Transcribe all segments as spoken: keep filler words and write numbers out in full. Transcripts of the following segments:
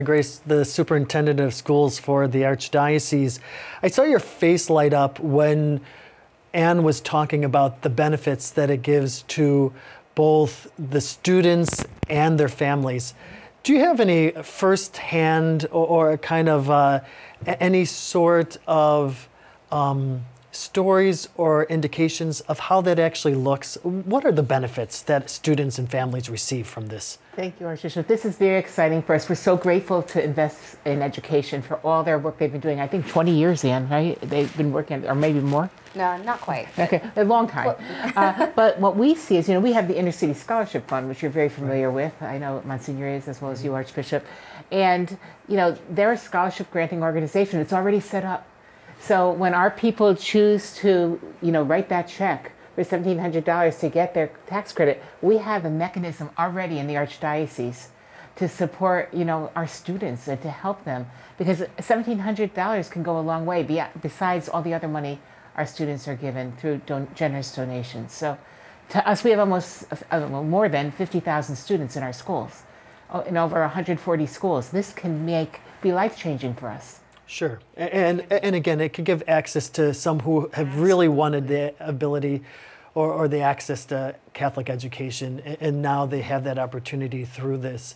Grace, the superintendent of schools for the Archdiocese. I saw your face light up when Anne was talking about the benefits that it gives to both the students and their families. Do you have any firsthand or, or kind of uh, any sort of um, stories or indications of how that actually looks? What are the benefits that students and families receive from this? Thank you, Archbishop. This is very exciting for us. We're so grateful to invest in education for all their work they've been doing. I think twenty years, Ann, right? They've been working, or maybe more? No, not quite. Okay, a long time. uh, but what we see is, you know, we have the Inner City Scholarship Fund, which you're very familiar with. I know Monsignor is, as well as you, Archbishop. And, you know, they're a scholarship granting organization. It's already set up. So when our people choose to, you know, write that check for seventeen hundred dollars to get their tax credit, we have a mechanism already in the Archdiocese to support, you know, our students and to help them, because seventeen hundred dollars can go a long way besides all the other money our students are given through don generous donations. So to us, we have almost uh, more than fifty thousand students in our schools, in over one hundred forty schools. This can make be life-changing for us. Sure. And, and again, it could give access to some who have really wanted the ability or, or the access to Catholic education, and now they have that opportunity through this.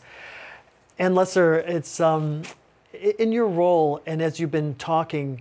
And Lesser, it's um, in your role, and as you've been talking,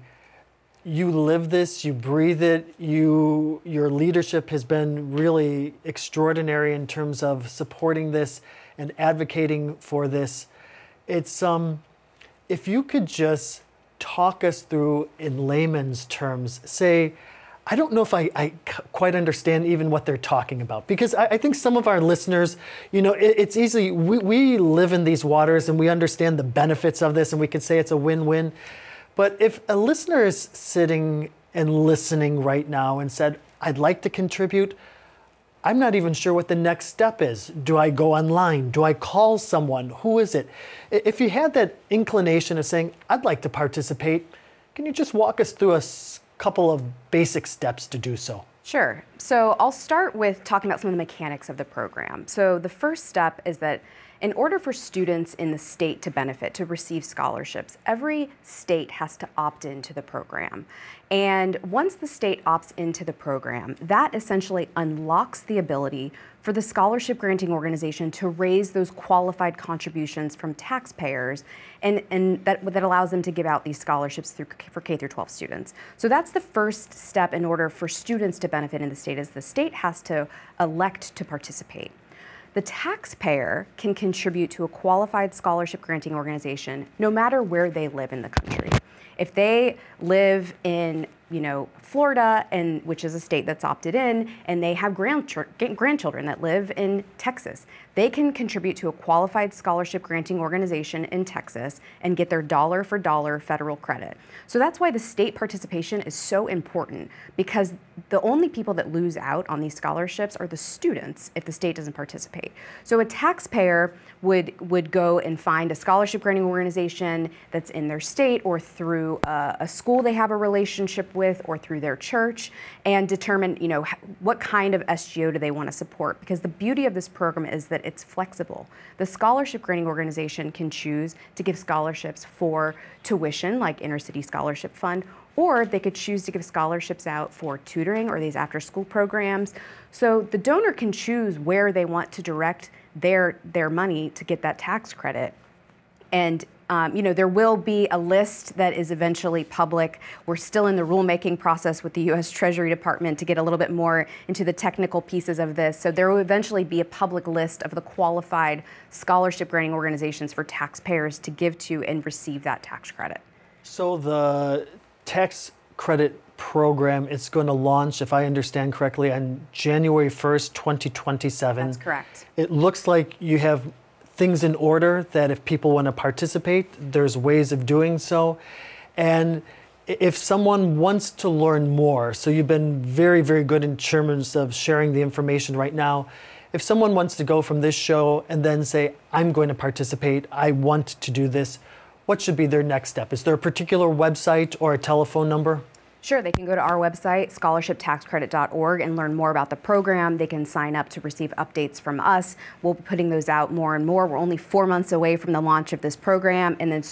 you live this, you breathe it, you, your leadership has been really extraordinary in terms of supporting this and advocating for this. It's, um, if you could just talk us through in layman's terms, say, I don't know if I, I quite understand even what they're talking about, because I, I think some of our listeners, you know, it, it's easy, we, we live in these waters and we understand the benefits of this and we could say it's a win-win. But if a listener is sitting and listening right now and said, I'd like to contribute, I'm not even sure what the next step is. Do I go online? Do I call someone? Who is it? If you had that inclination of saying, I'd like to participate, can you just walk us through a couple of basic steps to do so? Sure. So I'll start with talking about some of the mechanics of the program. So the first step is that in order for students in the state to benefit, to receive scholarships, every state has to opt into the program. And once the state opts into the program, that essentially unlocks the ability for the scholarship granting organization to raise those qualified contributions from taxpayers, and, and that, that allows them to give out these scholarships through, for K through twelve students. So that's the first step in order for students to benefit in the state, is the state has to elect to participate. The taxpayer can contribute to a qualified scholarship granting organization no matter where they live in the country. If they live in, you know, Florida, and which is a state that's opted in, and they have grandch grandchildren that live in Texas, they can contribute to a qualified scholarship granting organization in Texas and get their dollar for dollar federal credit. So that's why the state participation is so important, because the only people that lose out on these scholarships are the students if the state doesn't participate. So a taxpayer would, would go and find a scholarship granting organization that's in their state, or through a, a school they have a relationship with, or through their church, and determine, you know, what kind of S G O do they want to support. Because the beauty of this program is that it's flexible. The scholarship granting organization can choose to give scholarships for tuition, like Inner City Scholarship Fund, or they could choose to give scholarships out for tutoring or these after-school programs. So the donor can choose where they want to direct their, their money to get that tax credit. And Um, you know, there will be a list that is eventually public. We're still in the rulemaking process with the U S Treasury Department to get a little bit more into the technical pieces of this. So there will eventually be a public list of the qualified scholarship granting organizations for taxpayers to give to and receive that tax credit. So the tax credit program is going to launch, if I understand correctly, on January first, twenty twenty-seven. That's correct. It looks like you have things in order, that if people want to participate, there's ways of doing so. And if someone wants to learn more, so you've been very, very good in terms of sharing the information right now. If someone wants to go from this show and then say, I'm going to participate, I want to do this, what should be their next step? Is there a particular website or a telephone number? Sure, they can go to our website, scholarship tax credit dot org, and learn more about the program. They can sign up to receive updates from us. We'll be putting those out more and more. We're only four months away from the launch of this program, and then